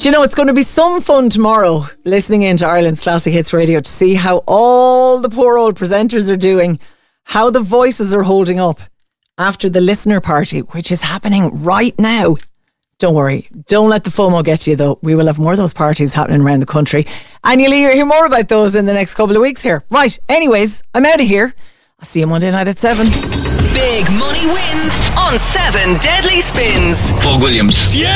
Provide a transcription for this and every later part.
Do you know, it's going to be some fun tomorrow listening into Ireland's Classic Hits Radio to see how all the poor old presenters are doing, how the voices are holding up after the listener party, which is happening right now. Don't worry, don't let the FOMO get you though. We will have more of those parties happening around the country, and you'll hear more about those in the next couple of weeks here. Right, anyways, I'm out of here. I'll see you Monday night at 7. Big money wins on 7 Deadly Spins. Paul Williams. Yeah!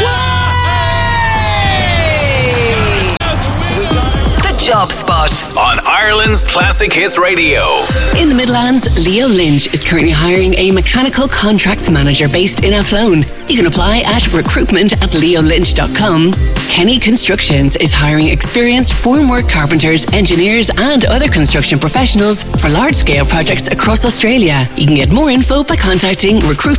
The Job Spot on Ireland's Classic Hits Radio. In the Midlands, Leo Lynch is currently hiring a mechanical contracts manager based in Athlone. You can apply at recruitment@leolynch.com. Kenny Constructions is hiring experienced formwork carpenters, engineers and other construction professionals for large-scale projects across Australia. You can get more info by contacting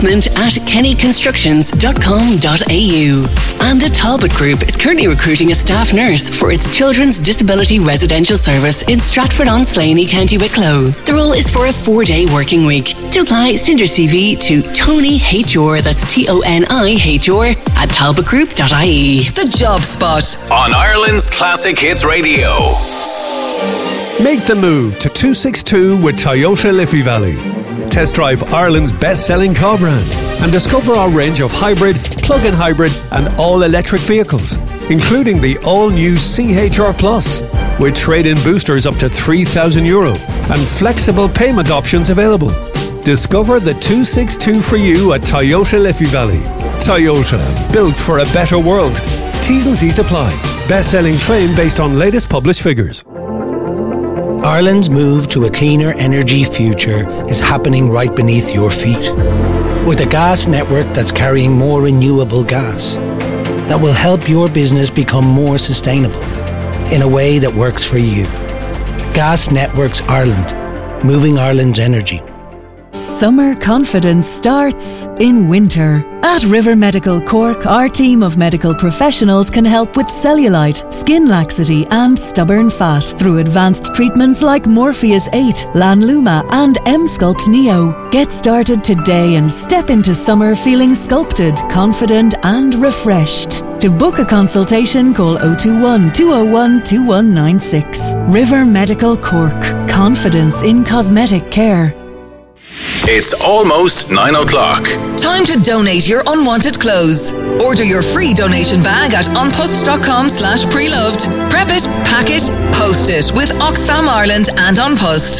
recruitment@kennyconstructions.com.au. And the Talbot Group is currently recruiting a staff nurse for its children's disability residential service in Stratford-on-Slaney, County Wicklow. The role is for a 4-day working week. To apply, send your CV to Tony HR, that's TONIHR, at talbotgroup.ie. The Job Spot on Ireland's Classic Hits Radio. Make the move to 262 with Toyota Liffey Valley. Test drive Ireland's best-selling car brand and discover our range of hybrid, plug-in hybrid and all-electric vehicles, including the all-new CHR Plus, with trade-in boosters up to €3,000 and flexible payment options available. Discover the 262 for you at Toyota Liffey Valley. Toyota, built for a better world. T's and C's apply. Best-selling claim based on latest published figures. Ireland's move to a cleaner energy future is happening right beneath your feet. With a gas network that's carrying more renewable gas that will help your business become more sustainable in a way that works for you. Gas Networks Ireland, moving Ireland's energy. Summer confidence starts in winter. At River Medical Cork, our team of medical professionals can help with cellulite, skin laxity and stubborn fat through advanced treatments like Morpheus 8, Lanluma and M-Sculpt Neo. Get started today and step into summer feeling sculpted, confident and refreshed. To book a consultation, call 021 201 2196. River Medical Cork. Confidence in cosmetic care. It's almost 9 o'clock. Time to donate your unwanted clothes. Order your free donation bag at onpost.com/preloved. Prep it, pack it, post it with Oxfam Ireland and On Post.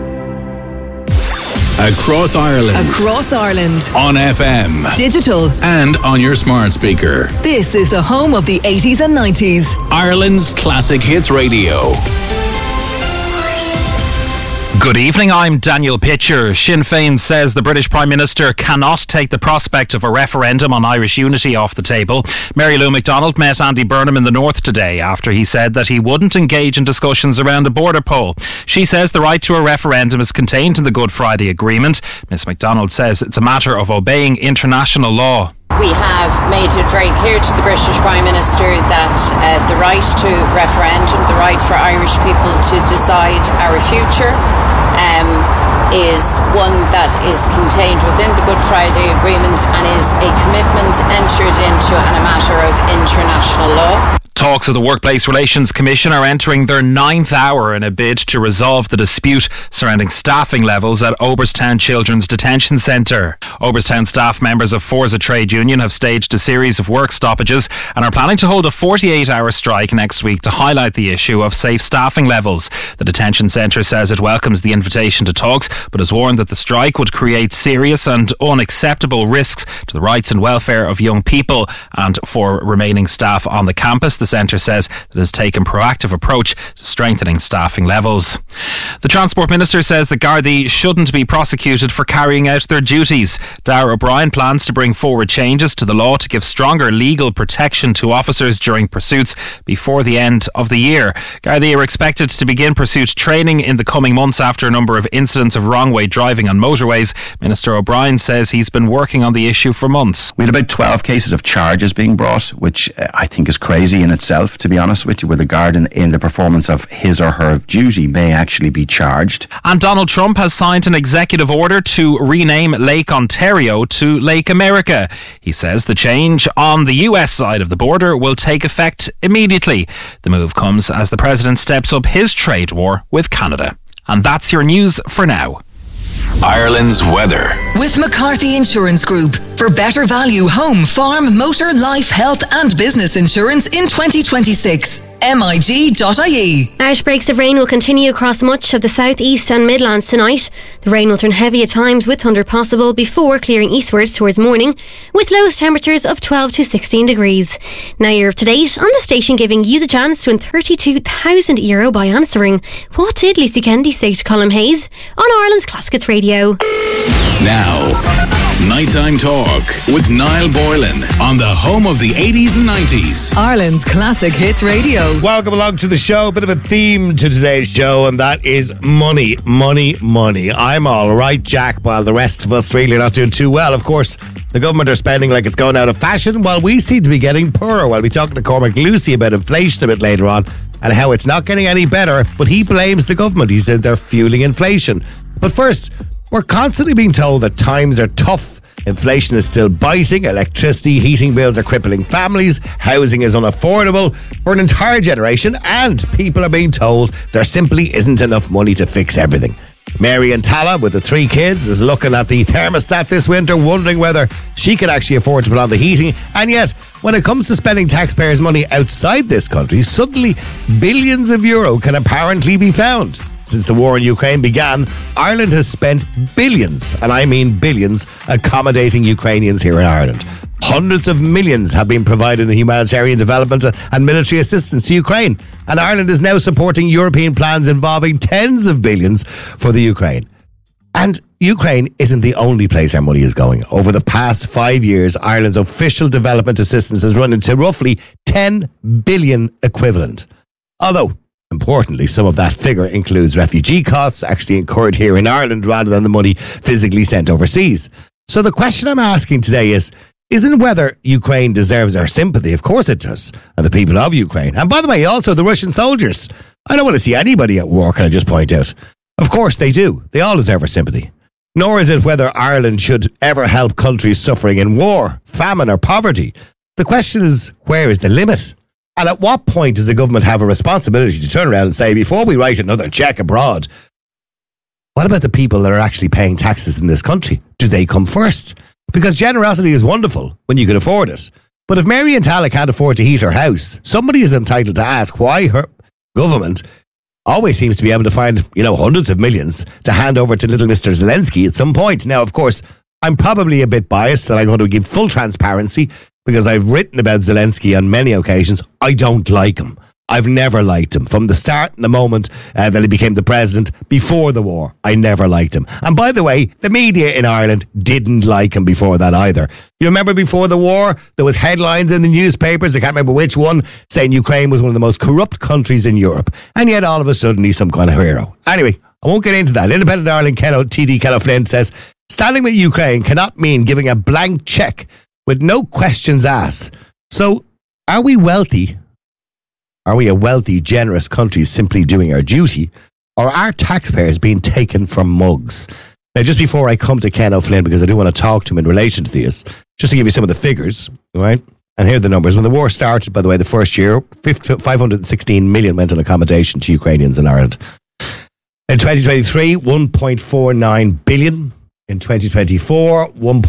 Across Ireland. Across Ireland. On FM. Digital. And on your smart speaker. This is the home of the 80s and 90s. Ireland's Classic Hits Radio. Good evening, I'm Daniel Pitcher. Sinn Féin says the British Prime Minister cannot take the prospect of a referendum on Irish unity off the table. Mary Lou McDonald met Andy Burnham in the North today after he said that he wouldn't engage in discussions around a border poll. She says the right to a referendum is contained in the Good Friday Agreement. Ms McDonald says it's a matter of obeying international law. We have made it very clear to the British Prime Minister that the right to referendum, the right for Irish people to decide our future, is one that is contained within the Good Friday Agreement and is a commitment entered into and a matter of international law. Talks of the Workplace Relations Commission are entering their 9th hour in a bid to resolve the dispute surrounding staffing levels at Oberstown Children's Detention Centre. Oberstown staff members of Forza Trade Union have staged a series of work stoppages and are planning to hold a 48-hour strike next week to highlight the issue of safe staffing levels. The detention centre says it welcomes the invitation to talks, but has warned that the strike would create serious and unacceptable risks to the rights and welfare of young people and for remaining staff on the campus. The centre says that it has taken a proactive approach to strengthening staffing levels. The Transport Minister says the Gardaí shouldn't be prosecuted for carrying out their duties. Darragh O'Brien plans to bring forward changes to the law to give stronger legal protection to officers during pursuits before the end of the year. Gardaí are expected to begin pursuit training in the coming months after a number of incidents of wrong-way driving on motorways. Minister O'Brien says he's been working on the issue for months. We had about 12 cases of charges being brought, which I think is crazy in itself. himself, to be honest with you, where the guard in the performance of his or her duty may actually be charged. And Donald Trump has signed an executive order to rename Lake Ontario to Lake America. He says the change on the US side of the border will take effect immediately. The move comes as the president steps up his trade war with Canada. And that's your news for now. Ireland's weather. With McCarthy Insurance Group. For better value home, farm, motor, life, health and business insurance in 2026. MIG.ie. Outbreaks of rain will continue across much of the southeast and Midlands tonight. The rain will turn heavy at times with thunder possible before clearing eastwards towards morning, with lowest temperatures of 12 to 16 degrees. Now you're up to date on the station giving you the chance to win €32,000 by answering what did Lucy Kennedy say to Colm Hayes on Ireland's Classic Hits Radio. Now, Nighttime Talk with Niall Boylan on the home of the 80s and 90s. Ireland's Classic Hits Radio. Welcome along to the show. Bit of a theme to today's show, and that is money, money, money. I'm all right, Jack, while the rest of us really are not doing too well. Of course, the government are spending like it's going out of fashion, while we seem to be getting poorer. We'll be talking to Cormac Lucy about inflation a bit later on and how it's not getting any better, but he blames the government. He said they're fueling inflation. But first, we're constantly being told that times are tough. Inflation is still biting, electricity, heating bills are crippling families, housing is unaffordable for an entire generation, and people are being told there simply isn't enough money to fix everything. Mary and Tala, with the 3 kids, is looking at the thermostat this winter, wondering whether she can actually afford to put on the heating. And yet, when it comes to spending taxpayers' money outside this country, suddenly billions of euro can apparently be found. Since the war in Ukraine began, Ireland has spent billions, and I mean billions, accommodating Ukrainians here in Ireland. Hundreds of millions have been provided in humanitarian development and military assistance to Ukraine, and Ireland is now supporting European plans involving tens of billions for the Ukraine. And Ukraine isn't the only place our money is going. Over the past 5 years, Ireland's official development assistance has run into roughly 10 billion equivalent. Although, importantly, some of that figure includes refugee costs actually incurred here in Ireland rather than the money physically sent overseas. So the question I'm asking today isn't whether Ukraine deserves our sympathy. Of course it does. And the people of Ukraine. And by the way, also the Russian soldiers. I don't want to see anybody at war, can I just point out. Of course they do. They all deserve our sympathy. Nor is it whether Ireland should ever help countries suffering in war, famine or poverty. The question is, where is the limit? And at what point does the government have a responsibility to turn around and say, before we write another cheque abroad, what about the people that are actually paying taxes in this country? Do they come first? Because generosity is wonderful when you can afford it. But if Mary and Tala can't afford to heat her house, somebody is entitled to ask why her government always seems to be able to find, hundreds of millions to hand over to little Mr. Zelensky at some point. Now, of course, I'm probably a bit biased and I'm going to give full transparency because I've written about Zelensky on many occasions. I don't like him. I've never liked him. From the start and the moment that he became the president, before the war, I never liked him. And by the way, the media in Ireland didn't like him before that either. You remember before the war, there was headlines in the newspapers, I can't remember which one, saying Ukraine was one of the most corrupt countries in Europe. And yet all of a sudden he's some kind of hero. Anyway, I won't get into that. Independent Ireland TD Ken O'Flynn says, standing with Ukraine cannot mean giving a blank cheque with no questions asked. So, are we wealthy? Are we a wealthy, generous country simply doing our duty? Or are taxpayers being taken for mugs? Now, just before I come to Ken O'Flynn, because I do want to talk to him in relation to this, just to give you some of the figures, all right? And here are the numbers. When the war started, by the way, the first year, 516 million went on accommodation to Ukrainians in Ireland. In 2023, 1.49 billion. In 2024,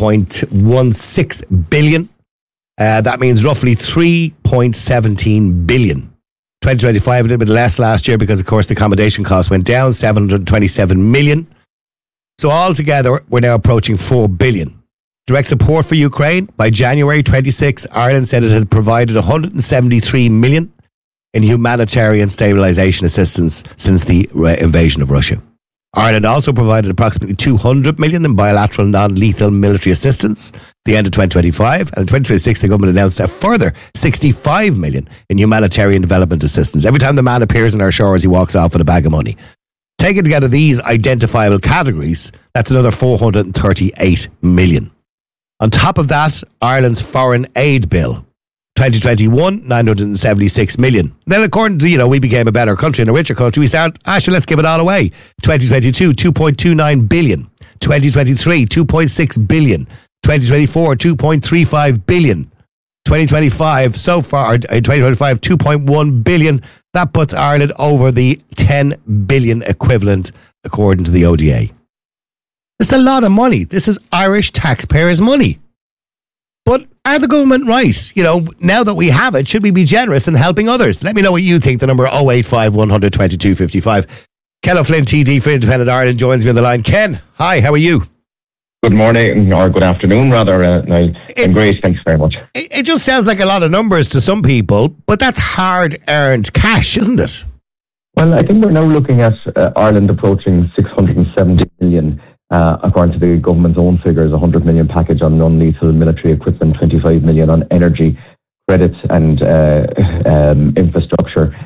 1.16 billion. That means roughly 3.17 billion. 2025, a little bit less last year because, of course, the accommodation cost went down, 727 million. So altogether, we're now approaching 4 billion. Direct support for Ukraine. By January 26, Ireland said it had provided 173 million in humanitarian stabilisation assistance since the invasion of Russia. Ireland also provided approximately 200 million in bilateral non-lethal military assistance at the end of 2025. And in 2026, the government announced a further 65 million in humanitarian development assistance. Every time the man appears on our shores, he walks off with a bag of money. Taken together these identifiable categories, that's another 438 million. On top of that, Ireland's foreign aid bill, 2021, 976 million. Then according to, we became a better country and a richer country, we said, actually, let's give it all away. 2022, 2.29 billion. 2023, 2.6 billion. 2024, 2.35 billion. 2025, so far, 2025, 2.1 billion. That puts Ireland over the 10 billion equivalent, according to the ODA. It's a lot of money. This is Irish taxpayers' money. But are the government right? Now that we have it, should we be generous in helping others? Let me know what you think. The number 085 100 22 55. Ken O'Flynn, TD for Independent Ireland, joins me on the line. Ken, hi, how are you? Good morning, or good afternoon, rather, Niall. I'm great, thanks very much. It just sounds like a lot of numbers to some people, but that's hard-earned cash, isn't it? Well, I think we're now looking at Ireland approaching 670 million, according to the government's own figures, 100 million package on non-lethal military equipment, 25 million on energy credits and infrastructure.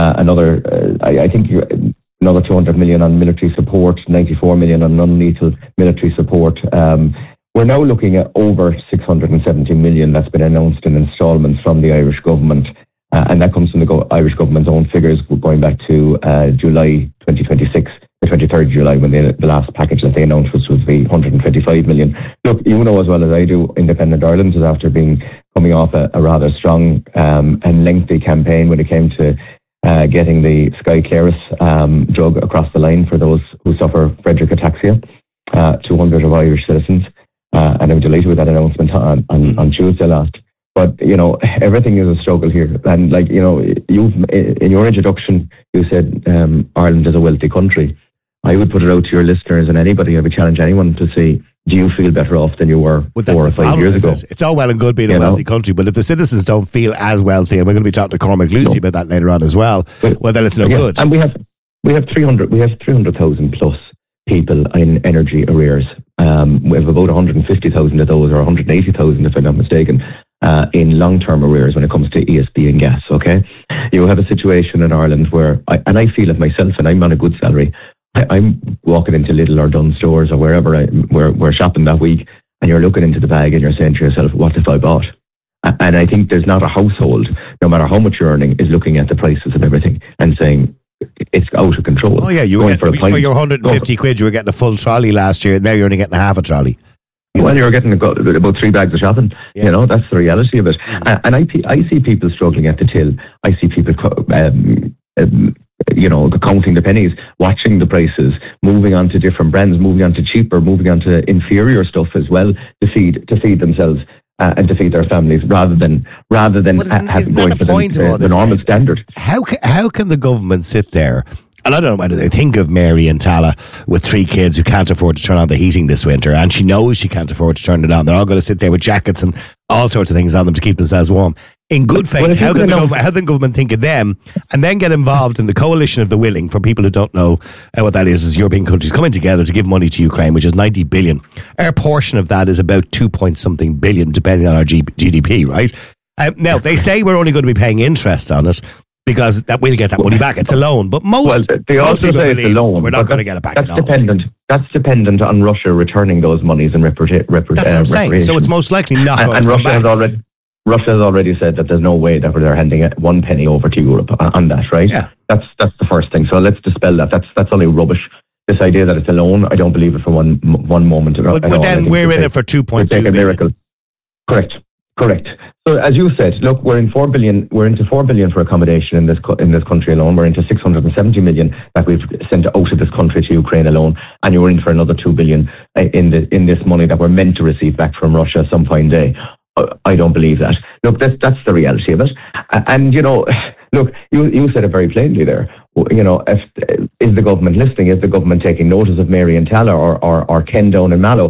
I think another 200 million on military support, 94 million on non-lethal military support. We're now looking at over 670 million that's been announced in instalments from the Irish government. And that comes from the Irish government's own figures going back to July 2026, the 23rd July, when the last package that they announced was the 125 million. Look, you know as well as I do, Independent Ireland is after coming off a rather strong and lengthy campaign when it came to getting the Skyclarys drug across the line for those who suffer Friedreich ataxia, 200 of Irish citizens. And I'm delighted with that announcement on Tuesday last. But, everything is a struggle here. And you've, in your introduction, you said Ireland is a wealthy country. I would put it out to your listeners and anybody, I would challenge anyone to say, do you feel better off than you were 4 or 5 years ago? It's all well and good being a wealthy country, but if the citizens don't feel as wealthy, and we're going to be talking to Cormac Lucy about that later on as well, well, then it's no good. And we have 300,000 plus people in energy arrears. We have about 150,000 of those, or 180,000 if I'm not mistaken, in long-term arrears when it comes to ESB and gas, okay? You have a situation in Ireland where, and I feel it myself, and I'm on a good salary, I'm walking into Lidl or Dunnes stores or wherever we're shopping that week, and you're looking into the bag and you're saying to yourself, what if I bought? And I think there's not a household, no matter how much you're earning, is looking at the prices of everything and saying, it's out of control. Oh yeah, for your 150 quid, you were getting a full trolley last year. Now you're only getting a half a trolley. Well, you're getting about 3 bags of shopping. Yeah. That's the reality of it. And I see people struggling at the till. I see people, counting the pennies, watching the prices, moving on to different brands, moving on to cheaper, moving on to inferior stuff as well to feed themselves and to feed their families, rather than going for the normal standard. How can the government sit there? And I don't know whether they think of Mary and Tala with 3 kids who can't afford to turn on the heating this winter, and she knows she can't afford to turn it on. They're all going to sit there with jackets and all sorts of things on them to keep themselves warm. In good faith, how can the government think of them and then get involved in the coalition of the willing? For people who don't know what that is European countries coming together to give money to Ukraine, which is 90 billion. Our portion of that is about 2-point-something billion, depending on our GDP, right? Now, they say we're only going to be paying interest on it, because that we'll get that money back. It's a loan, but most people say it's a loan. We're not going to get it back. That's dependent. That's dependent on Russia returning those monies and That's what I'm saying. So it's most likely not going to come back. Russia has already said that there's no way that they're handing 1 penny over to Europe on that, right? Yeah. That's the first thing. So let's dispel that. That's only rubbish. This idea that it's a loan, I don't believe it for one moment. But then we're in it for 2.2 billion. Miracle. Correct. So as you said, look, we're in 4 billion. We're into 4 billion for accommodation in this country alone. We're into 670 million that we've sent out of this country to Ukraine alone, and you're in for another 2 billion in this money that we're meant to receive back from Russia some fine day. I don't believe that. Look, that's the reality of it. And look, you said it very plainly there. Is the government listening? Is the government taking notice of Mary and Tala or Ken down in Mallow?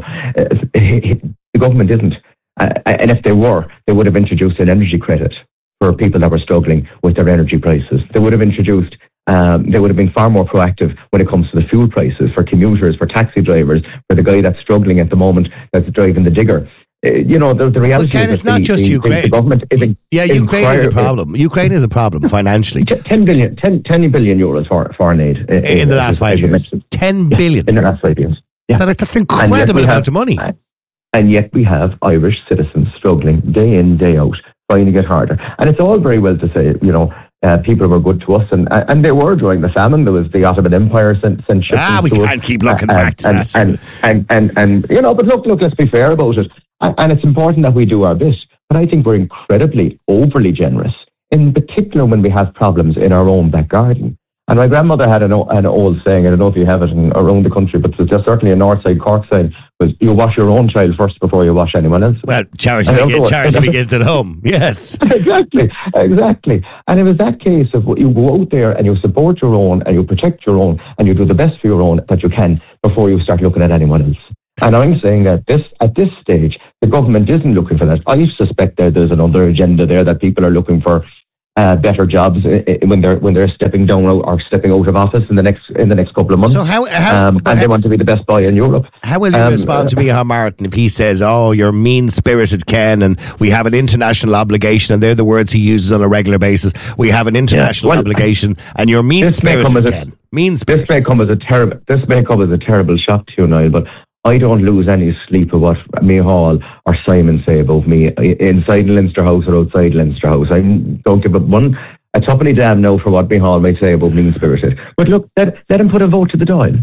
The government isn't. And if they were, they would have introduced an energy credit for people that were struggling with their energy prices. They would have introduced, they would have been far more proactive when it comes to the fuel prices for commuters, for taxi drivers, for the guy that's struggling at the moment that's driving the digger. The reality is it's not just Ukraine. The government is Ukraine is a problem. Ukraine is a problem financially. 10 billion euros for foreign aid in the last 5 years. 10 billion in the last 5 years. Yeah, that's an incredible amount of money. And yet we have Irish citizens struggling day in, day out finding it harder. And it's all very well to say, people were good to us, and they were during the famine. There was the Ottoman Empire sent ships. We can't keep looking back to that. But look, let's be fair about it. And it's important that we do our bit. But I think we're incredibly overly generous, in particular when we have problems in our own back garden. And my grandmother had an old saying, I don't know if you have it around the country, but there's certainly a north side Cork saying, was you wash your own child first before you wash anyone else. Well, charity begins at home, yes. Exactly. And it was that case of you go out there and you support your own and you protect your own and you do the best for your own that you can before you start looking at anyone else. And I'm saying that at this stage, the government isn't looking for that. I suspect that there's another agenda there, that people are looking for better jobs when they're stepping down or stepping out of office in the next couple of months. So and they want to be the best boy in Europe. How will you respond to Micheál Martin if he says, "Oh, you're mean-spirited, Ken, and we have an international obligation," and they're the words he uses on a regular basis. We have an international obligation, and you're mean-spirited, Ken. Mean-spirited. This may come as a terrible shock to you, Niall, but I don't lose any sleep of what Micheál or Simon say about me inside Leinster House or outside Leinster House. I don't give a tuppenny damn no for what Micheál may say about mean-spirited. But look, let him put a vote to the Dáil.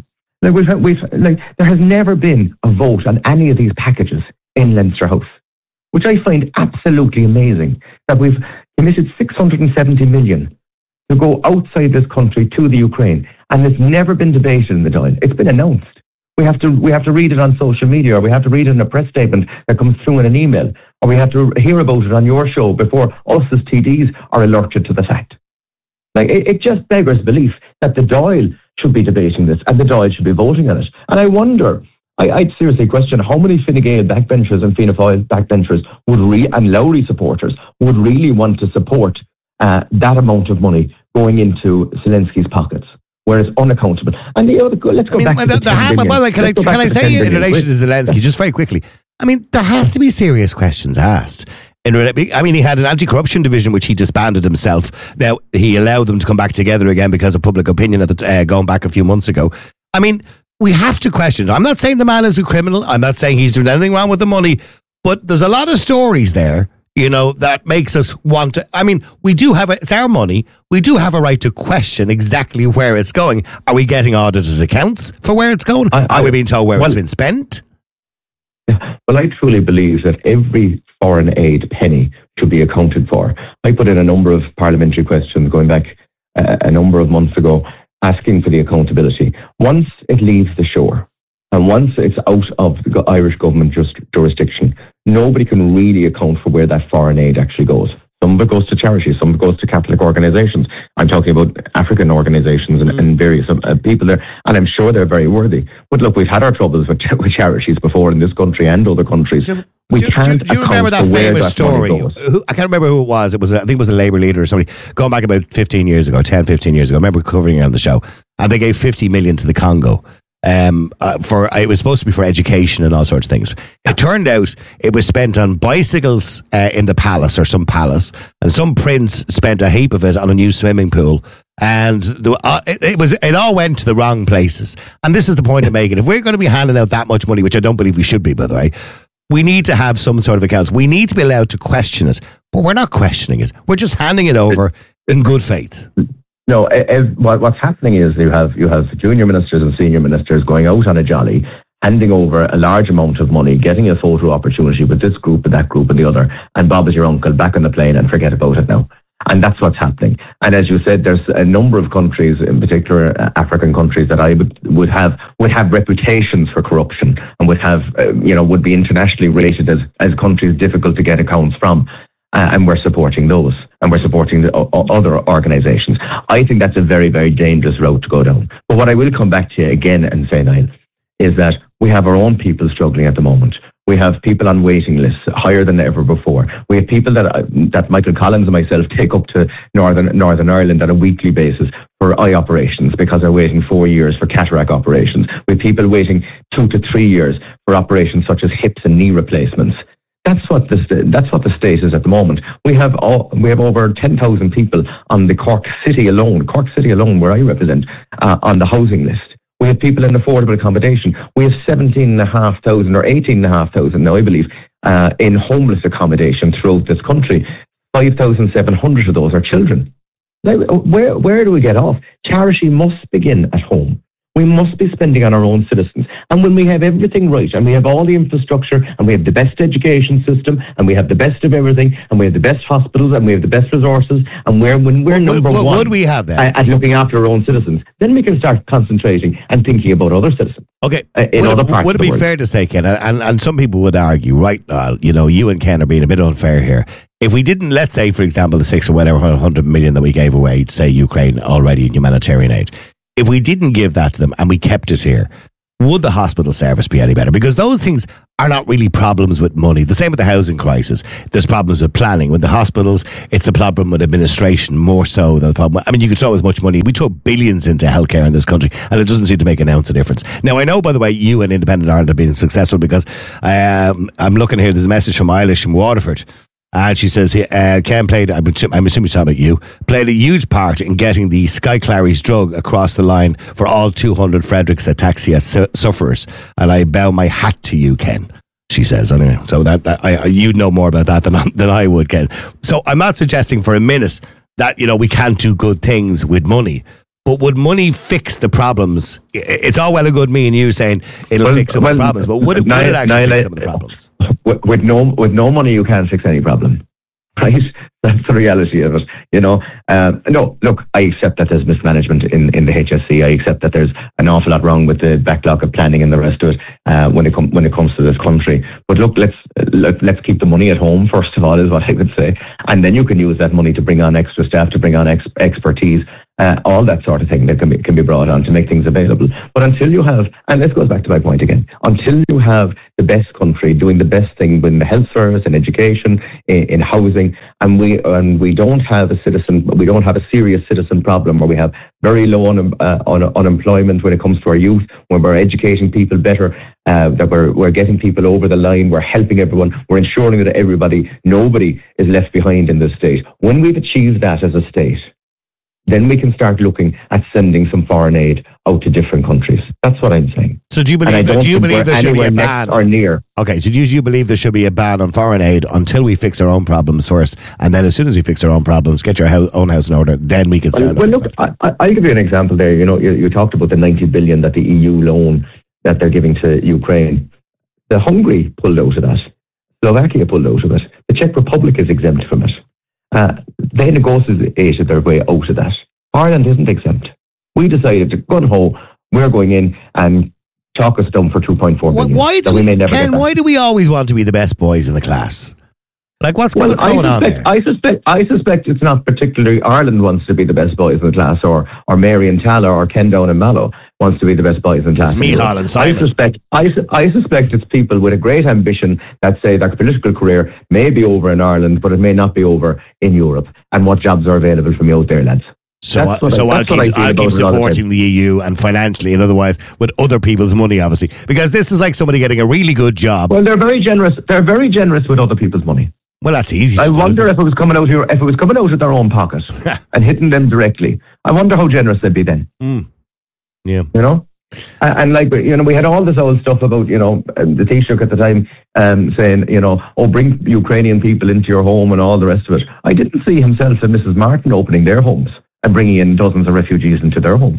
There has never been a vote on any of these packages in Leinster House, which I find absolutely amazing. That we've committed 670 million to go outside this country to the Ukraine, and it's never been debated in the Dáil. It's been announced. We have to read it on social media, or we have to read it in a press statement that comes through in an email, or we have to hear about it on your show before us as TDs are alerted to the fact. It just beggars belief that the Dáil should be debating this and the Dáil should be voting on it. And I wonder, I'd seriously question how many Fine Gael backbenchers and Fianna Fáil backbenchers and Lowry supporters would really want to support that amount of money going into Zelensky's pockets, where it's unaccountable. And let's go back to the 10 billion. By the way, can I say in relation to Zelensky, just very quickly, I mean, there has to be serious questions asked. He had an anti-corruption division which he disbanded himself. Now, he allowed them to come back together again because of public opinion going back a few months ago. I mean, we have to question it. I'm not saying the man is a criminal. I'm not saying he's doing anything wrong with the money. But there's a lot of stories there, that makes us want to. I mean, it's our money. We do have a right to question exactly where it's going. Are we getting audited accounts for where it's going? Are we being told where it's been spent? Well, I truly believe that every foreign aid penny should be accounted for. I put in a number of parliamentary questions going back a number of months ago, asking for the accountability. Once it leaves the shore, and once it's out of the Irish government jurisdiction, nobody can really account for where that foreign aid actually goes. Some of it goes to charities, some of it goes to Catholic organisations. I'm talking about African organisations and various people there, and I'm sure they're very worthy. But look, we've had our troubles with charities before in this country and other countries. Do you remember that famous story? I can't remember who it was. I think it was a Labour leader or somebody, going back about 15 years ago. I remember covering it on the show. And they gave 50 million to the Congo. It was supposed to be for education and all sorts of things. It turned out it was spent on bicycles in the palace or some palace, and some prince spent a heap of it on a new swimming pool, and it all went to the wrong places. And this is the point I'm making. If we're going to be handing out that much money, which I don't believe we should be, by the way, we need to have some sort of accounts. We need to be allowed to question it, but we're not questioning it. We're just handing it over in good faith. No, what's happening is you have junior ministers and senior ministers going out on a jolly, handing over a large amount of money, getting a photo opportunity with this group and that group and the other, and Bob is your uncle, back on the plane and forget about it now. And that's what's happening. And as you said, there's a number of countries, in particular African countries, that I would have reputations for corruption and would be internationally rated as countries difficult to get accounts from. And we're supporting those, and we're supporting the other organisations. I think that's a very, very dangerous road to go down. But what I will come back to you again and say, Niall, is that we have our own people struggling at the moment. We have people on waiting lists higher than ever before. We have people that Michael Collins and myself take up to Northern Ireland on a weekly basis for eye operations because they're waiting 4 years for cataract operations. We have people waiting 2 to 3 years for operations such as hips and knee replacements. That's what the state is at the moment. We have over 10,000 people on the Cork City alone, where I represent, on the housing list. We have people in affordable accommodation. We have 17,500 or 18,500 now, I believe, in homeless accommodation throughout this country. 5,700 of those are children. Now, where do we get off? Charity must begin at home. We must be spending on our own citizens. And when we have everything right, and we have all the infrastructure, and we have the best education system, and we have the best of everything, and we have the best hospitals, and we have the best resources, and when we're number one would we have that? At looking after our own citizens, then we can start concentrating and thinking about other citizens. Okay, in other parts would of it the be world. fair to say, Ken, and some people would argue, right, you and Ken are being a bit unfair here. If we didn't, let's say, for example, the 6 or whatever 100 million that we gave away to, say, Ukraine already in humanitarian aid, if we didn't give that to them and we kept it here, would the hospital service be any better? Because those things are not really problems with money. The same with the housing crisis. There's problems with planning. With the hospitals, it's the problem with administration more so than the problem. I mean, you could throw as much money. We throw billions into healthcare in this country, and it doesn't seem to make an ounce of difference. Now, I know, by the way, you and Independent Ireland have been successful because I'm looking here. There's a message from Eilish from Waterford. And she says, Ken played, I'm assuming she's talking about you, played a huge part in getting the Sky Clary's drug across the line for all 200 Frederick's ataxia sufferers. And I bow my hat to you, Ken, she says. Anyway, so you'd know more about that than I would, Ken. So I'm not suggesting for a minute that, we can't do good things with money. But would money fix the problems? It's all well and good me and you saying it'll fix some of the problems, but would it actually fix some of the problems? With no money, you can't fix any problem, right? That's the reality of it. No, look, I accept that there's mismanagement in the HSE. I accept that there's an awful lot wrong with the backlog of planning and the rest of it when it comes to this country. But look, let's keep the money at home first of all, is what I would say, and then you can use that money to bring on extra staff, to bring on expertise. All that sort of thing that can be brought on to make things available. But until you have, and this goes back to my point again, until you have the best country doing the best thing in the health service, in education, in housing, and we don't have a serious citizen problem, where we have very low unemployment when it comes to our youth, when we're educating people better, that we're getting people over the line, we're helping everyone, we're ensuring that nobody is left behind in this state. When we've achieved that as a state, then we can start looking at sending some foreign aid out to different countries. That's what I'm saying. So do you believe there should be a ban? Or near. Okay, so do you believe there should be a ban on foreign aid until we fix our own problems first, and then as soon as we fix our own problems, get your own house in order, then we can start. Well, look, I'll give you an example there. You talked about the 90 billion that the EU loan that they're giving to Ukraine. The Hungary pulled out of that. Slovakia pulled out of it. The Czech Republic is exempt from it. They negotiated their way out of that. Ireland isn't exempt. We decided to gun-ho, we're going in and chalk us down for 2.4 billion. Why do we always want to be the best boys in the class? Like, what's going on there? I suspect it's not particularly Ireland wants to be the best boys in the class, or Mary and Tala or Ken down in Mallow wants to be the best boys in the class. It's Micheál and Simon. I suspect it's people with a great ambition that say their political career may be over in Ireland, but it may not be over in Europe. And what jobs are available from you out there, lads? So I'll keep supporting the EU and financially and otherwise with other people's money, obviously, because this is like somebody getting a really good job. Well, they're very generous. They're very generous with other people's money. Well, that's easy. I wonder if it was coming out here, if it was coming out of their own pocket and hitting them directly. I wonder how generous they'd be then. Yeah, and we had all this old stuff about the Taoiseach at the time saying bring Ukrainian people into your home and all the rest of it. I didn't see himself and Mrs. Martin opening their homes and bringing in dozens of refugees into their homes.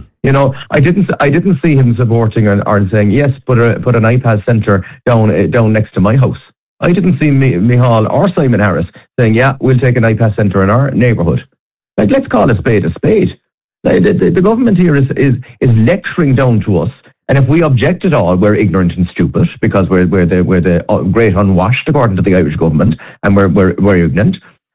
I didn't see him supporting or saying, yes, put an iPad centre down next to my house. I didn't see Micheál or Simon Harris saying, yeah, we'll take an iPad centre in our neighbourhood. Like, let's call a spade a spade. The government here is lecturing down to us, and if we object at all, we're ignorant and stupid, because we're the great unwashed, according to the Irish government, and we're ignorant,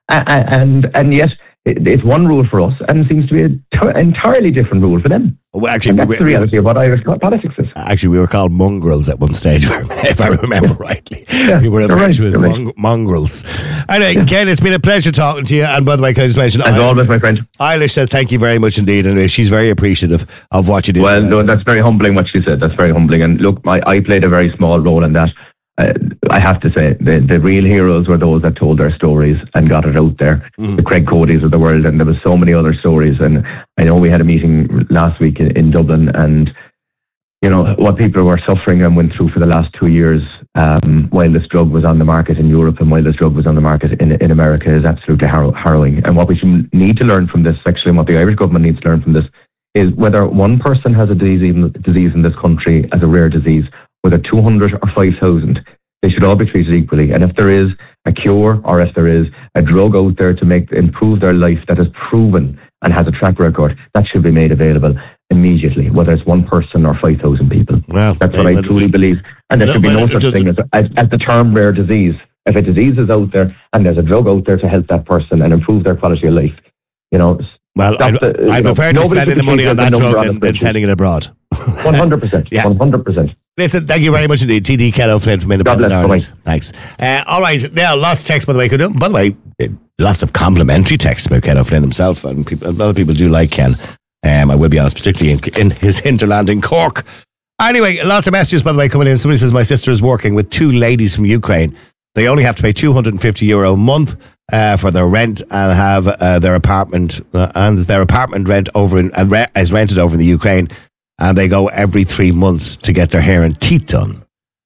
and yet it's one rule for us, and it seems to be an entirely different rule for them. Well, actually, and that's the reality of what Irish politics is. Actually, we were called mongrels at one stage, if I remember rightly. We were referred to as mongrels. Anyway, Ken, it's been a pleasure talking to you. And by the way, can I just mention, as always, my friend, Eilish said thank you very much indeed, and she's very appreciative of what you did. Well, no, that's very humbling what she said. That's very humbling. And look, I played a very small role in that. I have to say, the real heroes were those that told their stories and got it out there. The Craig Codys of the world, and there was so many other stories. And I know we had a meeting last week in Dublin, and what people were suffering and went through for the last 2 years while this drug was on the market in Europe and while this drug was on the market in America is absolutely harrowing. And what we need to learn from this, actually, and what the Irish government needs to learn from this, is whether one person has a disease in this country as a rare disease, whether 200 or 5,000, they should all be treated equally. And if there is a cure or if there is a drug out there to improve their life that is proven and has a track record, that should be made available immediately, whether it's one person or 5,000 people. Well, that's what I truly believe. And there should be no such thing as the term rare disease. If a disease is out there and there's a drug out there to help that person and improve their quality of life, well, I prefer to spending the money on that drug than sending it abroad. 100%. Yeah. 100%. Listen, thank you very much indeed. TD Kenno Flynn from Independent Ireland. Thanks. All right. Now, lots of texts, by the way. Lots of complimentary texts about Ken O'Flynn himself. And a lot of people do like Ken. I will be honest, particularly in his hinterland in Cork. Anyway, lots of messages, by the way, coming in. Somebody says, my sister is working with 2 ladies from Ukraine. They only have to pay €250 a month for their rent and have their apartment rent is rented over in the Ukraine, and they go every 3 months to get their hair and teeth done.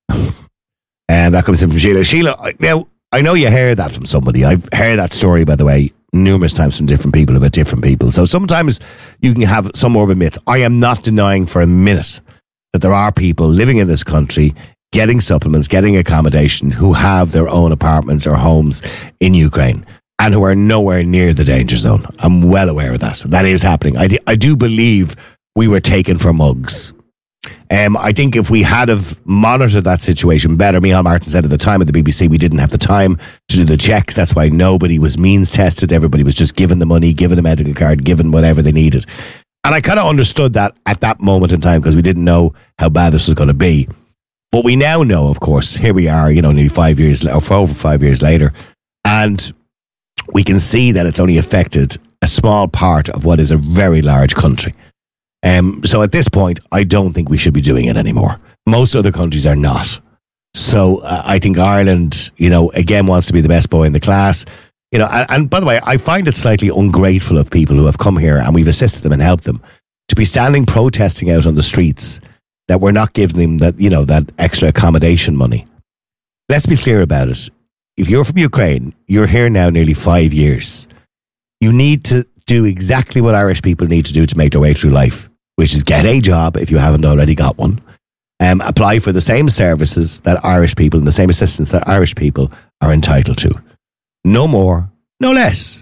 And that comes in from Sheila. Sheila, now I know you heard that from somebody. I've heard that story, by the way, numerous times from different people about different people. So sometimes you can have some more of a myth. I am not denying for a minute that there are people living in this country getting supplements, getting accommodation, who have their own apartments or homes in Ukraine and who are nowhere near the danger zone. I'm well aware of that. That is happening. I do believe we were taken for mugs. I think if we had have monitored that situation better, Micheál Martin said at the time at the BBC, we didn't have the time to do the checks. That's why nobody was means tested. Everybody was just given the money, given a medical card, given whatever they needed. And I kind of understood that at that moment in time because we didn't know how bad this was going to be. But we now know, of course, here we are, nearly 5 years or over 5 years later, and we can see that it's only affected a small part of what is a very large country. So at this point, I don't think we should be doing it anymore. Most other countries are not. So I think Ireland, again, wants to be the best boy in the class. And by the way, I find it slightly ungrateful of people who have come here and we've assisted them and helped them to be standing protesting out on the streets that we're not giving them that extra accommodation money. Let's be clear about it. If you're from Ukraine, you're here now nearly 5 years. You need to do exactly what Irish people need to do to make their way through life, which is get a job if you haven't already got one. Apply for the same services that Irish people and the same assistance that Irish people are entitled to. No more, no less.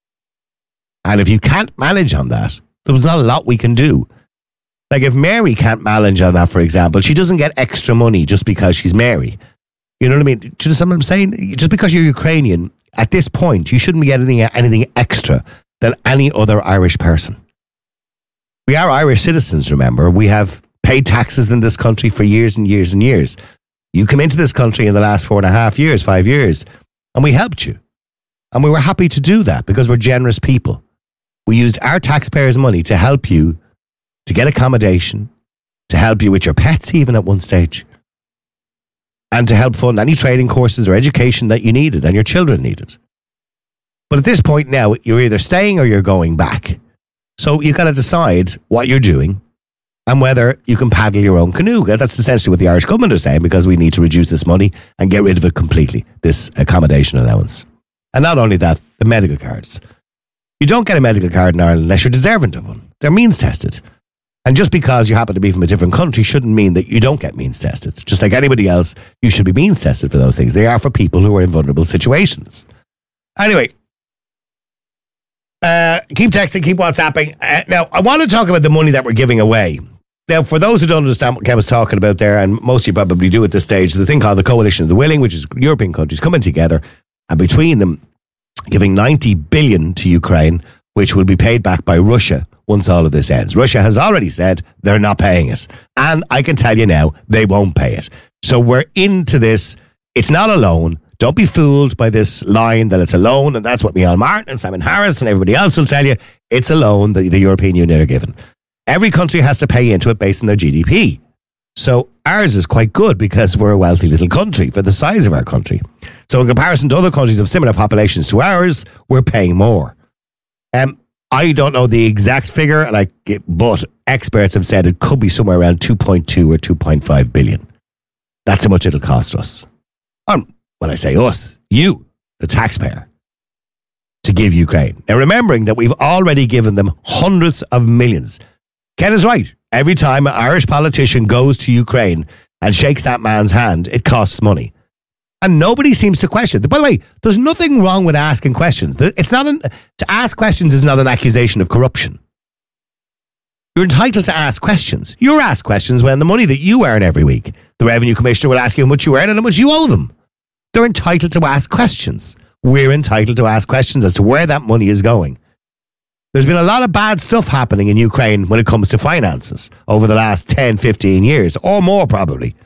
And if you can't manage on that, there's not a lot we can do. Like if Mary can't manage on that, for example, she doesn't get extra money just because she's Mary. You know what I mean? Do you understand what I'm saying? Just because you're Ukrainian, at this point, you shouldn't be getting anything extra than any other Irish person. We are Irish citizens, remember. We have paid taxes in this country for years and years and years. You come into this country in the last 4.5 years, 5 years, and we helped you. And we were happy to do that because we're generous people. We used our taxpayers' money to help you to get accommodation, to help you with your pets even at one stage, and to help fund any training courses or education that you needed and your children needed. But at this point now, you're either staying or you're going back. So you've got to decide what you're doing and whether you can paddle your own canoe. That's essentially what the Irish government are saying, because we need to reduce this money and get rid of it completely, this accommodation allowance. And not only that, the medical cards. You don't get a medical card in Ireland unless you're deserving of one. They're means tested. And just because you happen to be from a different country shouldn't mean that you don't get means tested. Just like anybody else, you should be means tested for those things. They are for people who are in vulnerable situations. Anyway, keep texting, keep WhatsApping. Now, I want to talk about the money that we're giving away. Now, for those who don't understand what Kev was talking about there, and most of you probably do at this stage, the thing called the Coalition of the Willing, which is European countries coming together, and between them giving 90 billion to Ukraine, which will be paid back by Russia once all of this ends. Russia has already said they're not paying it. And I can tell you now, they won't pay it. So we're into this. It's not a loan. Don't be fooled by this line that it's a loan, and that's what Micheál Martin and Simon Harris and everybody else will tell you. It's a loan that the European Union are given. Every country has to pay into it based on their GDP. So ours is quite good because we're a wealthy little country for the size of our country. So in comparison to other countries of similar populations to ours, we're paying more. I don't know the exact figure, but experts have said it could be somewhere around 2.2 or 2.5 billion. That's how much it'll cost us. When I say us, you, the taxpayer, to give Ukraine. Now, remembering that we've already given them hundreds of millions. Ken is right. Every time an Irish politician goes to Ukraine and shakes that man's hand, it costs money. And nobody seems to question. By the way, there's nothing wrong with asking questions. It's not to ask questions is not an accusation of corruption. You're entitled to ask questions. You're asked questions when the money that you earn every week, the Revenue Commissioner will ask you how much you earn and how much you owe them. They're entitled to ask questions. We're entitled to ask questions as to where that money is going. There's been a lot of bad stuff happening in Ukraine when it comes to finances over the last 10, 15 years, or more probably.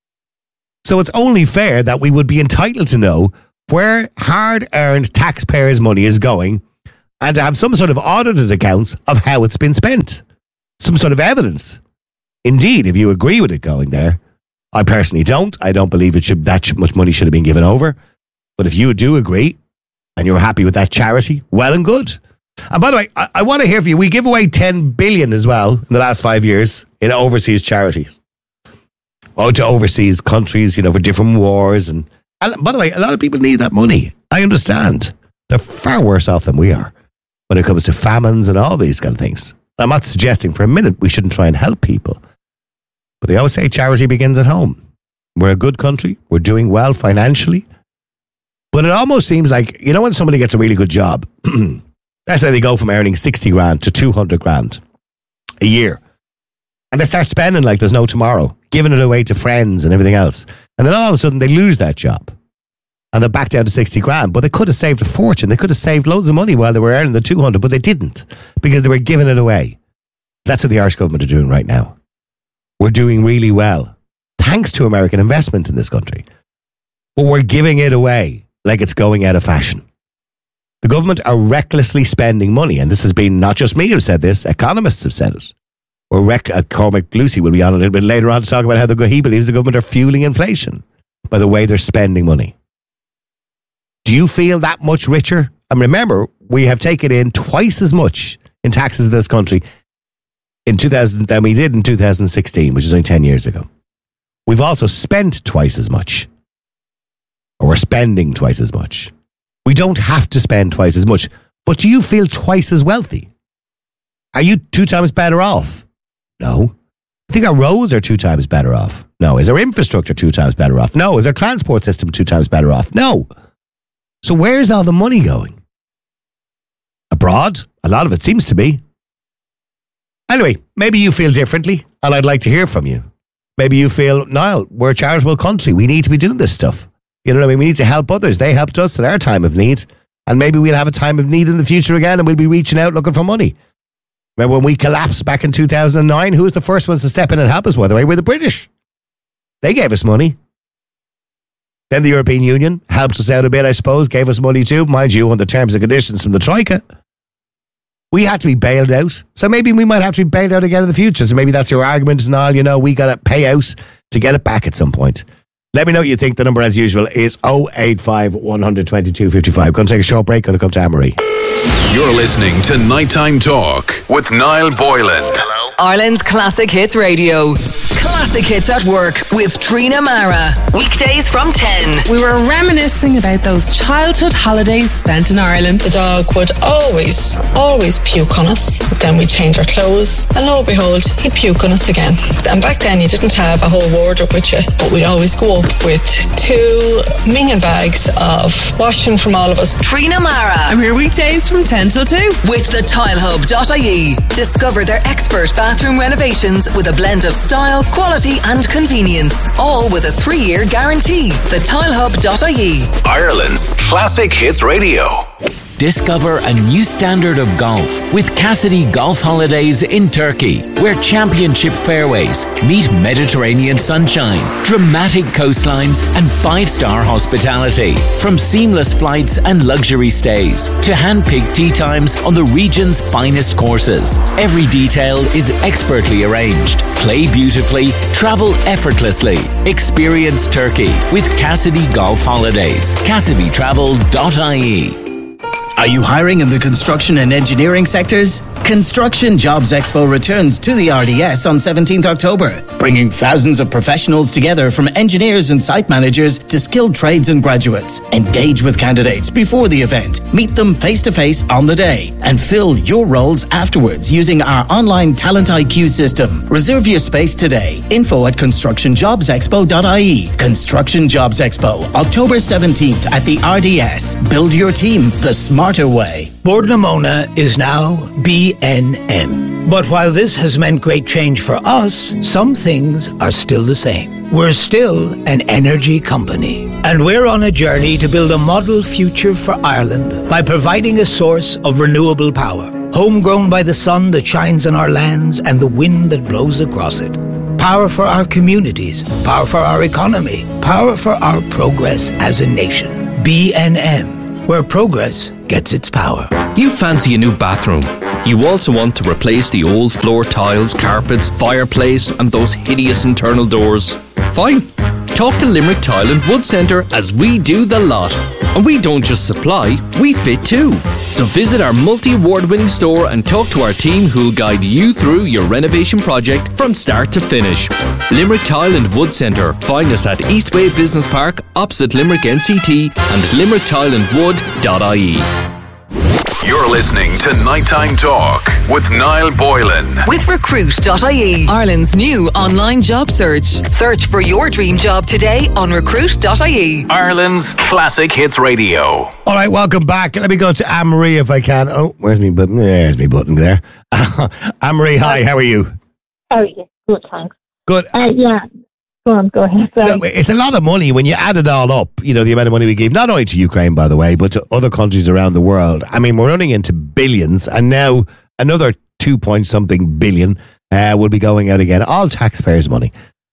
So it's only fair that we would be entitled to know where hard-earned taxpayers' money is going and to have some sort of audited accounts of how it's been spent. Some sort of evidence. Indeed, if you agree with it going there. I personally don't. I don't believe that much money should have been given over. But if you do agree and you're happy with that charity, well and good. And by the way, I want to hear from you. We give away 10 billion as well in the last 5 years in overseas charities. To overseas countries, for different wars. And by the way, a lot of people need that money. I understand. They're far worse off than we are when it comes to famines and all these kind of things. I'm not suggesting for a minute we shouldn't try and help people. But they always say charity begins at home. We're a good country. We're doing well financially. But it almost seems like, when somebody gets a really good job, let's say they go from earning 60 grand to 200 grand a year. And they start spending like there's no tomorrow, giving it away to friends and everything else. And then all of a sudden they lose that job. And they're back down to 60 grand. But they could have saved a fortune. They could have saved loads of money while they were earning the 200, but they didn't because they were giving it away. That's what the Irish government are doing right now. We're doing really well, thanks to American investment in this country. But we're giving it away like it's going out of fashion. The government are recklessly spending money. And this has been not just me who said this, economists have said it. Cormac Lucy will be on a little bit later on to talk about how he believes the government are fueling inflation by the way they're spending money. Do you feel that much richer? And remember, we have taken in twice as much in taxes in this country in 2000 than we did in 2016, which is only 10 years ago. We've also spent twice as much. Or we're spending twice as much. We don't have to spend twice as much. But do you feel twice as wealthy? Are you 2 times better off? No. I think our roads are 2 times better off. No. Is our infrastructure 2 times better off? No. Is our transport system 2 times better off? No. So where's all the money going? Abroad? A lot of it seems to be. Anyway, maybe you feel differently, and I'd like to hear from you. Maybe you feel, Niall, we're a charitable country. We need to be doing this stuff. You know what I mean? We need to help others. They helped us at our time of need. And maybe we'll have a time of need in the future again, and we'll be reaching out looking for money. Remember when we collapsed back in 2009? Who was the first ones to step in and help us? By the way, we're the British. They gave us money. Then the European Union helped us out a bit, I suppose, gave us money too, mind you, on the terms and conditions from the Troika. We had to be bailed out. So maybe we might have to be bailed out again in the future. So maybe that's your argument and all, we got to pay out to get it back at some point. Let me know what you think. The number, as usual, is 085 122 55. Going to take a short break. Going to come to Anne-Marie. You're listening to Nighttime Talk with Niall Boylan. Ireland's Classic Hits Radio. Classic Hits at Work with Trina Mara. Weekdays from 10. We were reminiscing about those childhood holidays spent in Ireland. The dog would always puke on us. But then we'd change our clothes. And lo and behold, he'd puke on us again. And back then you didn't have a whole wardrobe with you. But we'd always go up with 2 minging bags of washing from all of us. Trina Mara. I'm here weekdays from 10 till 2. With the tilehub.ie. Discover their expert bathroom renovations with a blend of style, quality and convenience. All with a 3-year guarantee. The tilehub.ie. Ireland's Classic Hits Radio. Discover a new standard of golf with Cassidy Golf Holidays in Turkey, where championship fairways meet Mediterranean sunshine, dramatic coastlines and 5-star hospitality. From seamless flights and luxury stays to hand-picked tee times on the region's finest courses. Every detail is expertly arranged. Play beautifully, travel effortlessly. Experience Turkey with Cassidy Golf Holidays. CassidyTravel.ie. Are you hiring in the construction and engineering sectors? Construction Jobs Expo returns to the RDS on 17th October, bringing thousands of professionals together from engineers and site managers to skilled trades and graduates. Engage with candidates before the event, meet them face-to-face on the day, and fill your roles afterwards using our online Talent IQ system. Reserve your space today. Info at constructionjobsexpo.ie. Construction Jobs Expo, October 17th at the RDS. Build your team the smarter way. Bord na Móna is now BNM. But while this has meant great change for us, some things are still the same. We're still an energy company. And we're on a journey to build a model future for Ireland by providing a source of renewable power, homegrown by the sun that shines on our lands and the wind that blows across it. Power for our communities, power for our economy, power for our progress as a nation. BNM, where progress gets its power. You fancy a new bathroom. You also want to replace the old floor tiles, carpets, fireplace and those hideous internal doors. Fine. Talk to Limerick Tile and Wood Centre as we do the lot. And we don't just supply, we fit too. So visit our multi-award-winning store and talk to our team who'll guide you through your renovation project from start to finish. Limerick Tile and Wood Centre. Find us at Eastway Business Park, opposite Limerick NCT and at limericktileandwood.ie. You're listening to Nighttime Talk with Niall Boylan. With Recruit.ie, Ireland's new online job search. Search for your dream job today on Recruit.ie. Ireland's classic hits radio. All right, welcome back. Let me go to Anne-Marie if I can. Oh, where's my button? There's my button there. Anne-Marie, hi, how are you? Oh, yeah, good, thanks. Good. Yeah. Go ahead. No, it's a lot of money when you add it all up, the amount of money we gave, not only to Ukraine, by the way, but to other countries around the world. I mean, we're running into billions, and now another 2-point-something billion will be going out again, all taxpayers' money.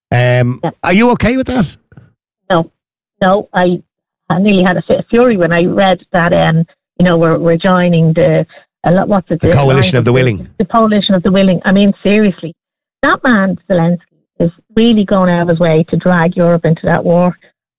Are you okay with that? No, I nearly had a fit of fury when I read that, we're joining the Coalition of the Willing. The Coalition of the Willing. I mean, seriously, that man, Zelensky, is really going out of his way to drag Europe into that war.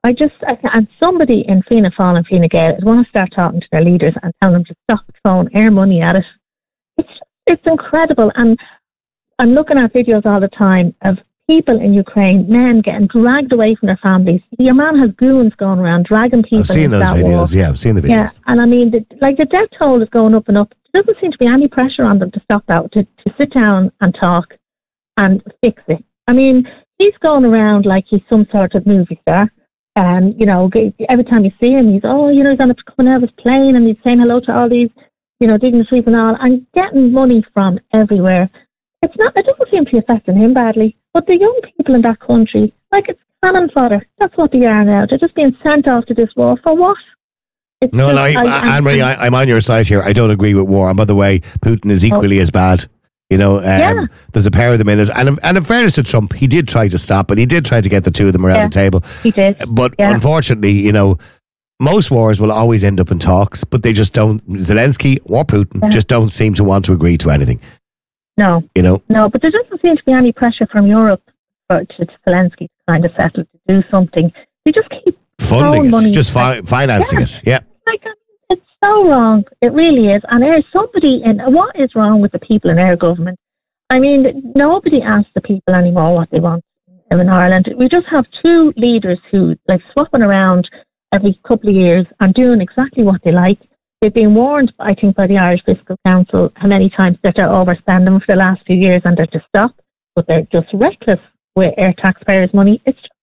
And somebody in Fianna Fáil and Fine Gael is going to start talking to their leaders and telling them to stop throwing air money at it. It's incredible. And I'm looking at videos all the time of people in Ukraine, men getting dragged away from their families. Your man has goons going around dragging people. I've seen those videos. War. Yeah, I've seen the videos. Yeah, and I mean, the death toll is going up and up. There doesn't seem to be any pressure on them to stop that, to sit down and talk and fix it. I mean, he's going around like he's some sort of movie star. Every time you see him, he's coming out of his plane and he's saying hello to all these, dignitaries and all, and getting money from everywhere. It doesn't seem to be affecting him badly. But the young people in that country, it's cannon fodder. That's what they are now. They're just being sent off to this war. For what? Anne-Marie, I'm on your side here. I don't agree with war. And by the way, Putin is equally as bad. There's a pair of them in it. And in fairness to Trump, he did try to stop it. He did try to get the two of them around the table. He did. But unfortunately, most wars will always end up in talks, but they just don't. Zelensky or Putin just don't seem to want to agree to anything. No. No, but there doesn't seem to be any pressure from Europe to Zelensky to kind of settle to do something. They just keep funding it, money. just financing it. Yeah. It's so wrong. It really is. And there's somebody what is wrong with the people in our government? I mean, nobody asks the people anymore what they want in Ireland. We just have two leaders who swapping around every couple of years and doing exactly what they like. They've been warned, I think, by the Irish Fiscal Council how many times that they're overspending for the last few years and they're to stop, but they're just reckless with our taxpayers' money. It's just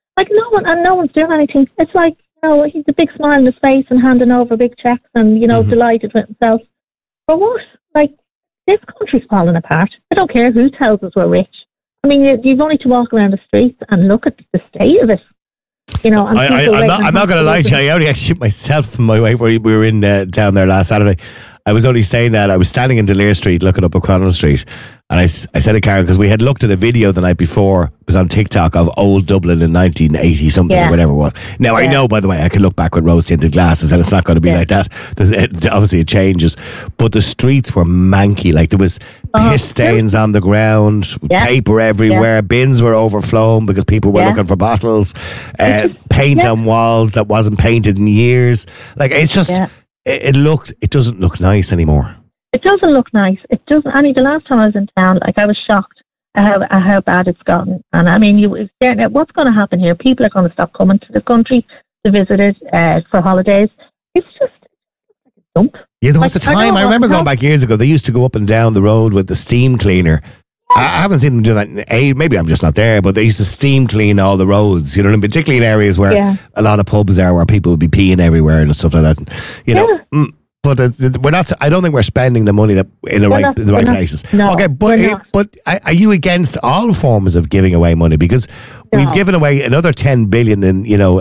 no one's doing anything. It's he's a big smile on his face and handing over big checks and, delighted with himself. For what? This country's falling apart. I don't care who tells us we're rich. I mean, you've only to walk around the streets and look at the state of it. I'm not going to lie to you. I only actually myself and my wife, we were in town there last Saturday. I was only saying that I was standing in Delir Street looking up O'Connell Street, and I said to Karen, because we had looked at a video the night before, it was on TikTok, of old Dublin in 1980 something or whatever it was. Now I know, by the way, I can look back with rose tinted glasses and it's not going to be like that. Obviously it changes, but the streets were manky. There was piss stains on the ground, paper everywhere, bins were overflown because people were looking for bottles, paint on walls that wasn't painted in years. It's just it doesn't look nice anymore. It doesn't look nice. It doesn't. Annie, the last time I was in town, like, I was shocked at how bad it's gotten. And I mean, what's going to happen here? People are going to stop coming to the country to visit it for holidays. It's just like a dump. Yeah, there was a time, I remember going back years ago, they used to go up and down the road with the steam cleaner. I haven't seen them do that. Maybe I'm just not there, but they used to steam clean all the roads, you know, and particularly in areas where a lot of pubs are, where people would be peeing everywhere and stuff like that. You know, but we're not. I don't think we're spending the money that in the right places. No, okay, but are you against all forms of giving away money? Because we've given away another 10 billion, and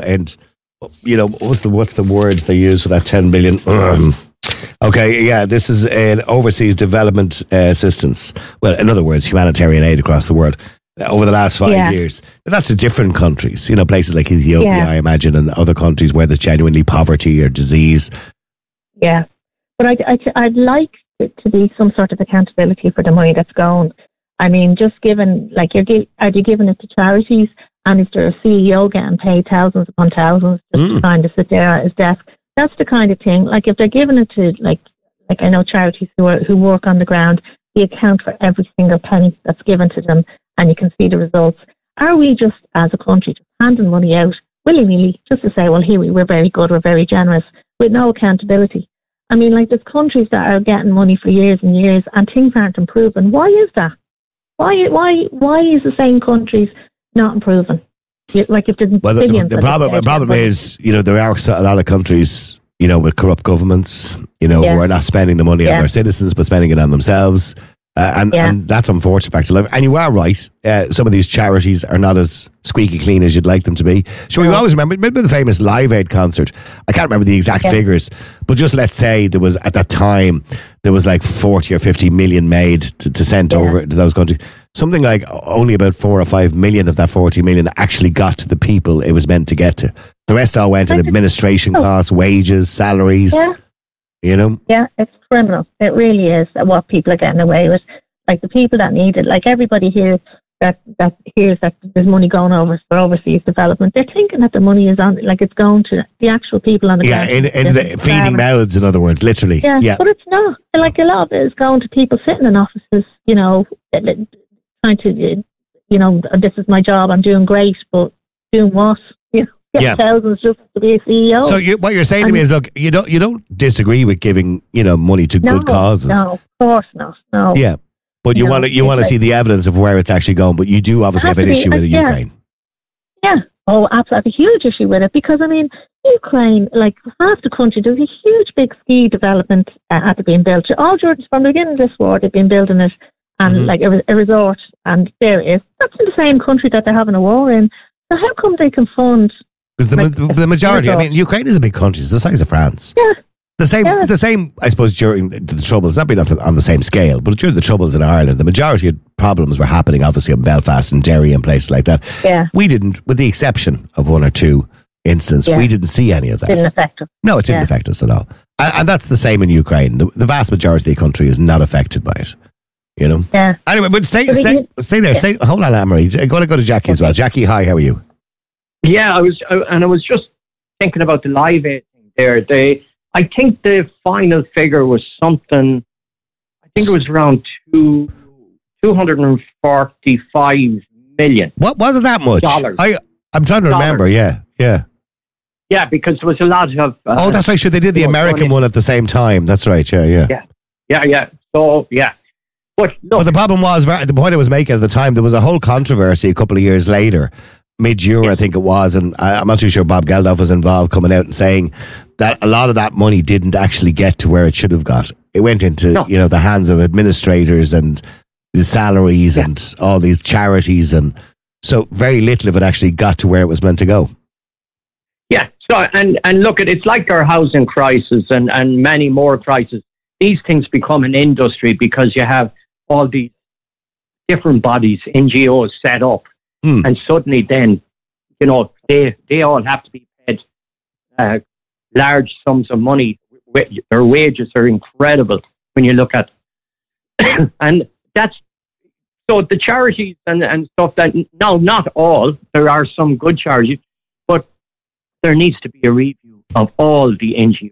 what's the words they use for that 10 billion? Okay, yeah, this is an overseas development assistance. Well, in other words, humanitarian aid across the world over the last 5 years. And that's to different countries, you know, places like Ethiopia, I imagine, and other countries where there's genuinely poverty or disease. Yeah, but I'd like it to be some sort of accountability for the money that's going. I mean, just given, like, are you giving it to charities? And is there a CEO getting paid thousands upon thousands just to kind of sit there at his desk? That's the kind of thing. Like, if they're giving it to, like I know charities who work on the ground, they account for every single penny that's given to them, and you can see the results. Are we just, as a country, just handing money out willy-nilly just to say, well, here we're very good, we're very generous, with no accountability? I mean, like, there's countries that are getting money for years and years, and things aren't improving. Why is that? Why is the same countries not improving? Like, if there's billions. The problem is, you know, there are a lot of countries, you know, with corrupt governments, you know, who are not spending the money on their citizens, but spending it on themselves. And that's unfortunate fact of life. And you are right. Some of these charities are not as squeaky clean as you'd like them to be. Sure, we always remember the famous Live Aid concert. I can't remember the exact figures, but just let's say there was, at that time, there was like 40 or 50 million made to send over to those countries. Something like only about 4 or 5 million of that 40 million actually got to the people it was meant to get to. The rest all went in administration costs, wages, salaries. You know? Yeah, it's criminal. It really is what people are getting away with. Like, the people that need it, like everybody here that hears that there's money going over for overseas development, they're thinking that the money is on, like, it's going to the actual people on the ground. Yeah, into the feeding mouths, in other words, literally. Yeah, but it's not. Like, a lot of it is going to people sitting in offices, you know, trying to, you know, this is my job, I'm doing great, but doing what? You know? Thousands just to be a CEO. So what you're saying to me is, look, you don't disagree with giving, you know, money to good causes. No, of course not. No. Yeah, but you want to see the evidence of where it's actually going. But you do obviously have an issue with Ukraine. Yeah. Oh, absolutely, I have a huge issue with it because, I mean, Ukraine, like, half the country, there's a huge big ski development had being built. All from the beginning of this war, they've been building it, and like a resort, and there it is. That's in the same country that they're having a war in. So how come they can fund? Because the majority, I mean, Ukraine is a big country. It's the size of France. Yeah. The same, I suppose, during the Troubles, not being on the same scale, but during the Troubles in Ireland, the majority of problems were happening, obviously, in Belfast and Derry and places like that. Yeah. We didn't, with the exception of one or two instances, we didn't see any of that. Didn't affect us. No, it didn't affect us at all. And that's the same in Ukraine. The vast majority of the country is not affected by it. You know? Yeah. Anyway, but stay there. Hold on, Anne-Marie. I'm going to go to Jackie as well. Jackie, hi, how are you? Yeah, I was just thinking about the Live Aid thing there. I think the final figure was something, I think it was around 245 million. What was it that much? Dollars. I'm trying to remember, yeah. Yeah, because there was a lot of... oh, that's right, sure, they did the American one at the same time. That's right, yeah. So, yeah. But the problem was, the point I was making at the time, there was a whole controversy a couple of years later, mid-year, I think it was, and I'm not too sure Bob Geldof was involved, coming out and saying that a lot of that money didn't actually get to where it should have got. It went into the hands of administrators and the salaries and all these charities, and so very little of it actually got to where it was meant to go. Yeah, so and look, it's like our housing crisis and many more crises. These things become an industry because you have all these different bodies, NGOs set up. And suddenly then, you know, they all have to be paid large sums of money. Their wages are incredible when you look at and that's, so the charities and stuff that, no, not all, there are some good charities, but there needs to be a review of all the NGOs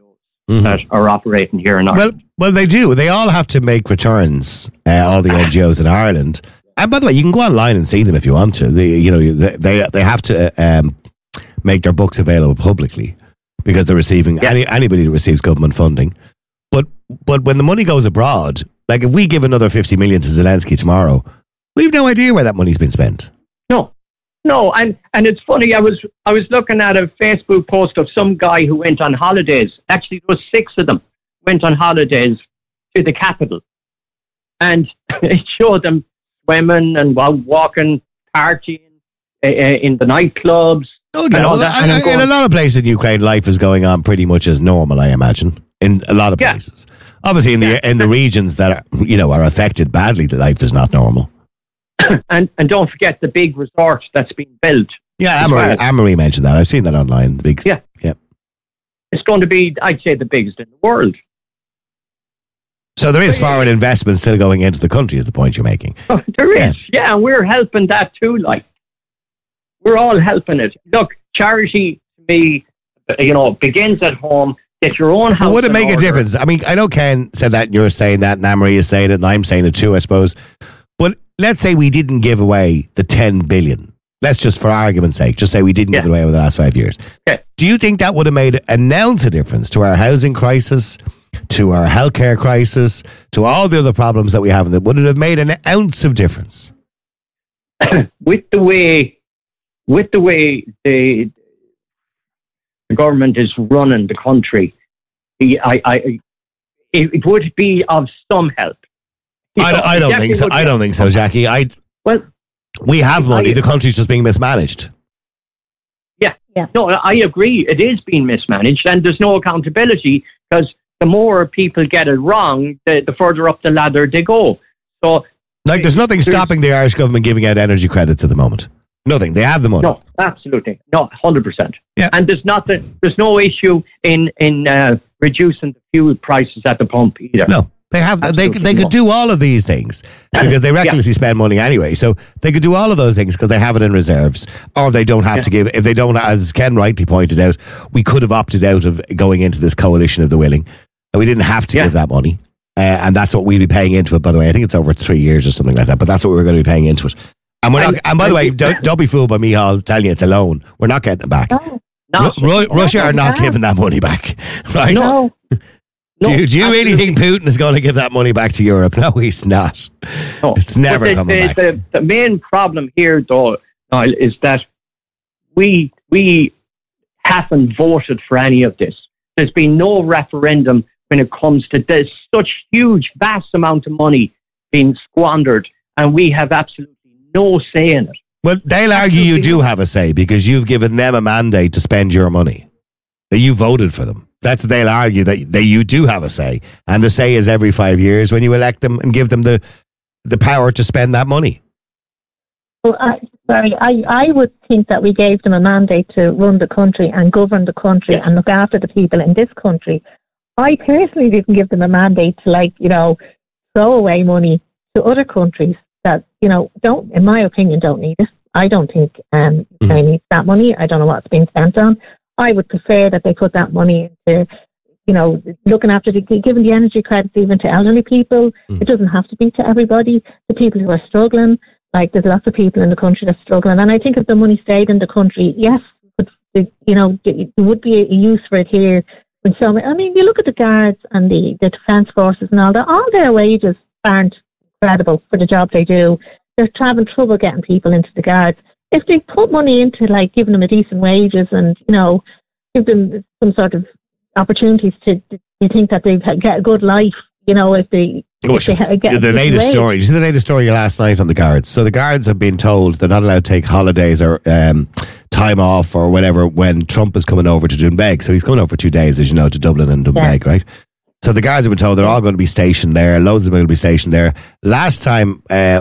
that are operating here in Ireland. Well, they do. They all have to make returns, all the NGOs in Ireland. And by the way, you can go online and see them if you want to. They have to make their books available publicly because they're receiving anybody that receives government funding. But when the money goes abroad, like if we give another 50 million to Zelensky tomorrow, we have no idea where that money's been spent. No, and it's funny. I was looking at a Facebook post of some guy who went on holidays. Actually, there was 6 of them went on holidays to the capital, and it showed them swimming and walking, partying in the nightclubs. Okay, in a lot of places in Ukraine, life is going on pretty much as normal, I imagine. In a lot of places, obviously in the regions that are affected badly, the life is not normal. And don't forget the big resort that's been built. Yeah, Anne-Marie mentioned that. I've seen that online. The big, yeah. It's going to be, I'd say, the biggest in the world. So there is foreign investment still going into the country, is the point you're making. There is, and we're helping that too. Like, we're all helping it. Look, charity, to me, begins at home. Get your own house. Would it make a difference? I mean, I know Ken said that, and you're saying that, and Anne-Marie is saying it, and I'm saying it too, I suppose. But let's say we didn't give away the 10 billion. Let's just, for argument's sake, just say we didn't give it away over the last 5 years. Okay. Do you think that would have made an ounce of difference to our housing crisis, to our healthcare crisis, to all the other problems that we have? Would it have made an ounce of difference? With the way the government is running the country, it would be of some help. I don't think so. I don't think so, Jackie. We have money. The country's just being mismanaged. Yeah. No, I agree. It is being mismanaged, and there's no accountability because the more people get it wrong, the further up the ladder they go. So, there's nothing stopping the Irish government giving out energy credits at the moment. Nothing. They have the money. No, absolutely. No, 100%. Yeah. And there's no issue in reducing the fuel prices at the pump either. No. They have. They could do all of these things because they recklessly spend money anyway. So they could do all of those things because they have it in reserves, or they don't have to give. If they don't, as Ken rightly pointed out, we could have opted out of going into this coalition of the willing, and we didn't have to give that money, and that's what we'd be paying into it. By the way, I think it's over 3 years or something like that, but that's what we're going to be paying into it. And we're not. And by the way, don't be fooled by me. I'll tell you, it's a loan. We're not getting it back. Russia are not giving that money back, right? No. Do you really think Putin is going to give that money back to Europe? No, he's not. No. It's never coming back. The main problem here, though, Niall, is that we haven't voted for any of this. There's been no referendum when it comes to this such huge, vast amount of money being squandered, and we have absolutely no say in it. Well, they'll argue you do have a say because you've given them a mandate to spend your money. That you voted for them. That's what they'll argue, that you do have a say. And the say is every 5 years when you elect them and give them the power to spend that money. Well, I would think that we gave them a mandate to run the country and govern the country and look after the people in this country. I personally didn't give them a mandate to, throw away money to other countries that, don't, in my opinion, don't need it. I don't think Ukraine needs that money. I don't know what it's being spent on. I would prefer that they put that money into, looking after giving the energy credits even to elderly people. It doesn't have to be to everybody. The people who are struggling, there's lots of people in the country that's struggling. And I think if the money stayed in the country, yes, there would be a use for it here. You look at the guards and the defence forces and all that. All their wages aren't credible for the job they do. They're having trouble getting people into the guards. If they put money into giving them a decent wages and give them some sort of opportunities to you think that they get a good life, if they get the latest story. Did you see the latest story last night on the guards? So the guards have been told they're not allowed to take holidays or time off or whatever when Trump is coming over to Doonbeg. So he's coming over for 2 days, as you know, to Dublin and Doonbeg, right? So the guards have been told they're all going to be stationed there. Loads of them will be stationed there. Last time,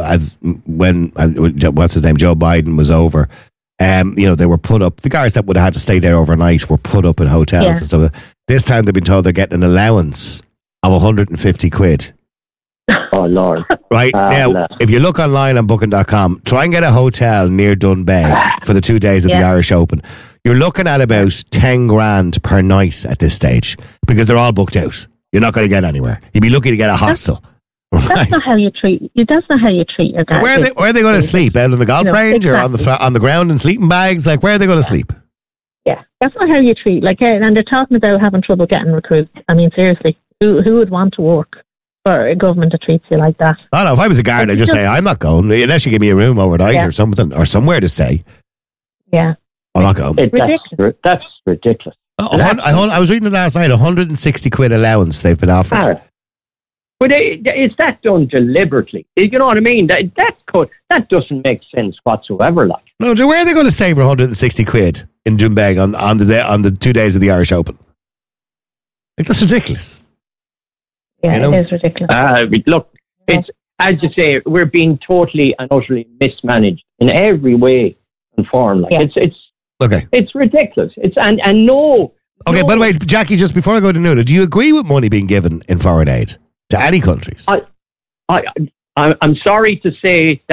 when what's his name, Joe Biden was over, they were put up. The guards that would have had to stay there overnight were put up in hotels and stuff. This time they've been told they're getting an allowance of 150 quid. Oh Lord! Right now, if you look online on Booking.com, try and get a hotel near Doonbeg for the 2 days of the Irish Open. you're looking at about 10 grand per night at this stage because they're all booked out. You're not going to get anywhere. You'd be lucky to get a hostel. That's not how you treat. That's not how you treat your guys. So where are they going to sleep? Out on the golf range or on the ground in sleeping bags? Like, where are they going to sleep? Yeah, that's not how you treat. Like, and they're talking about having trouble getting recruits. I mean, seriously, who would want to work for a government that treats you like that? I don't know. If I was a guard, I'd just say I'm not going unless you give me a room overnight or something or somewhere to stay. Yeah, I'm not going. That's ridiculous. I was reading it last night. 160 quid allowance they've been offered. But is that done deliberately? You know what I mean? That doesn't make sense whatsoever. Like, no, Joe, where are they going to stay for 160 quid in Doonbeg on the 2 days of the Irish Open? Like, that's ridiculous. Yeah, it is ridiculous. Look, it's as you say, we're being totally and utterly mismanaged in every way and form. Like, it's ridiculous. And no. Okay, by the way, Jackie, just before I go to Nuala, do you agree with money being given in foreign aid to any countries? I'm sorry to say